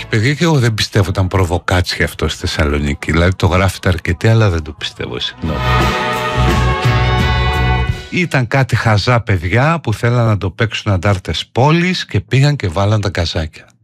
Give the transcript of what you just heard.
Παιδιά, και εγώ δεν πιστεύω ήταν προβοκάτσια αυτό στη Θεσσαλονίκη. Δηλαδή το γράφετε αρκετοί, αλλά δεν το πιστεύω, συγγνώμη. Ήταν κάτι χαζά παιδιά που θέλαν να το παίξουν αντάρτες πόλης και πήγαν και βάλαν τα καζάκια.